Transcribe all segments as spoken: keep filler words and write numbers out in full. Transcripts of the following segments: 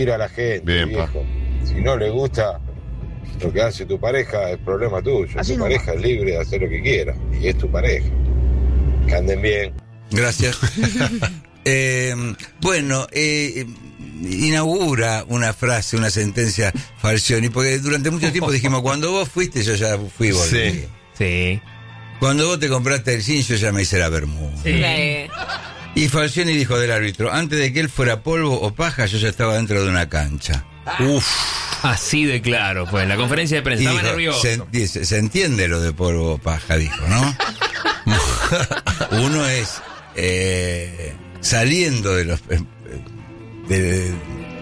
Ir a la gente, Bien, viejo. Si no le gusta lo que hace tu pareja, es problema tuyo. Así tu no pareja es libre de hacer lo que quiera. Y es tu pareja. Que anden bien. Gracias. eh, bueno, eh, inaugura una frase, una sentencia Falcioni, porque durante mucho tiempo dijimos, cuando vos fuiste, yo ya fui y volví. Sí. Sí. Cuando vos te compraste el jean, yo ya me hice la bermuda. Sí. Y Falcioni dijo del árbitro, antes de que él fuera polvo o paja, yo ya estaba dentro de una cancha. Uf. Así de claro, pues en la conferencia de prensa Y estaba dijo, nervioso. se, dice, se entiende lo de polvo o paja, dijo, ¿no? Uno es eh, saliendo de los de, de,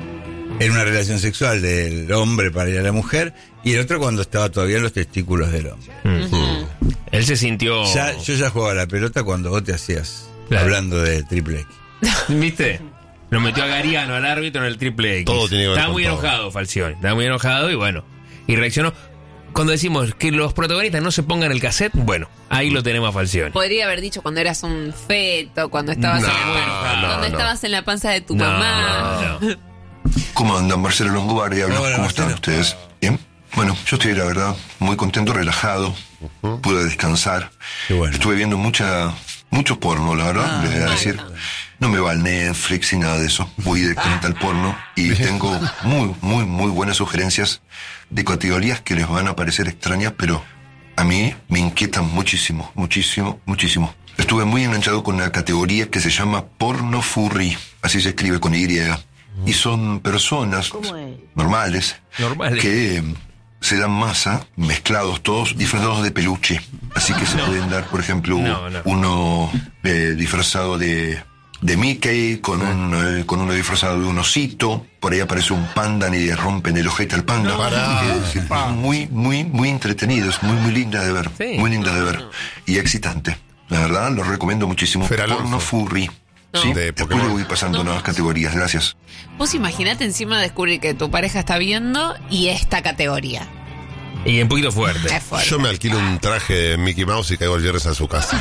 en una relación sexual del hombre para ir a la mujer, y el otro cuando estaba todavía en los testículos del hombre. Uh-huh. Él se sintió... Ya, yo ya jugaba la pelota cuando vos te hacías, claro, hablando de triple X. ¿Viste? Lo metió a Gariano, al árbitro, en el triple X. Todo tiene que ver Estaba con muy todo. enojado, Falcioni. Estaba muy enojado y bueno. Y reaccionó. Cuando decimos que los protagonistas no se pongan el cassette, bueno, ahí lo tenemos a Falcioni. Podría haber dicho cuando eras un feto, cuando estabas, No, en, la, no, cuando no. estabas en la panza de tu No, mamá. no. ¿Cómo andan? Marcelo Longobardi habla. Hola, ¿Cómo Marcelo. están ustedes? ¿Bien? Bueno, yo estoy, la verdad, muy contento, relajado. Pude descansar. Qué bueno. Estuve viendo mucha, mucho porno, la verdad, Ah, les voy a bueno. decir. No me va al Netflix y nada de eso. Voy directamente al porno y tengo muy, muy, muy buenas sugerencias de categorías que les van a parecer extrañas, pero a mí me inquietan muchísimo, muchísimo, muchísimo. Estuve muy enganchado con una categoría que se llama porno furry, así se escribe con Y. Y son personas normales, Normales. que eh, se dan masa, mezclados todos, disfrazados de peluche. Así que se No. pueden dar, por ejemplo, No, no. uno eh, disfrazado de, de Mickey, con, un, eh, con uno disfrazado de un osito. Por ahí aparece un panda y le rompen el ojete al panda. Pará. Son muy, muy, muy entretenidos, muy, muy linda de ver. Sí. Muy linda de ver. Y excitante. La verdad, lo recomiendo muchísimo. Fer Alonso. Porno furry. No. ¿Sí? De Después Pokémon. le voy pasando nuevas categorías. Gracias. Vos imaginate encima descubrir que tu pareja está viendo y esta categoría. Y un poquito fuerte. Es fuerte. Yo me alquilo un traje de Mickey Mouse y caigo el viernes a su casa.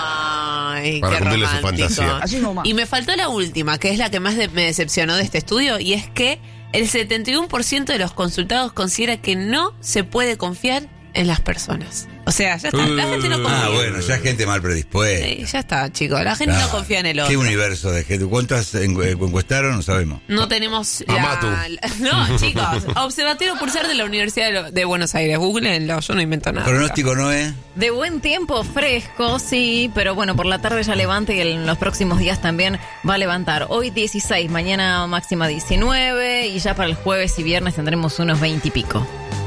Ay, Para qué cumplirle su romántico. fantasía. Así nomás. Y me faltó la última, que es la que más de- me decepcionó de este estudio, y es que el setenta y uno por ciento de los consultados considera que no se puede confiar en las personas. O sea, ya está, la gente no confía. Ah, bueno, ya gente mal predispuesta. Sí, ya está, chicos, la gente Ah, no confía en el otro. ¿Qué universo de gente? ¿Cuántas en- encuestaron? No sabemos. No tenemos Amatu. la, la- No, chicos, Observatorio Pulsar de la Universidad de, lo- de Buenos Aires. Googleenlo, yo no invento nada. Pronóstico no es. De buen tiempo, fresco, sí, pero bueno, por la tarde ya levanta y en los próximos días también va a levantar. Hoy dieciséis, mañana máxima diecinueve y ya para el jueves y viernes tendremos unos veinte y pico.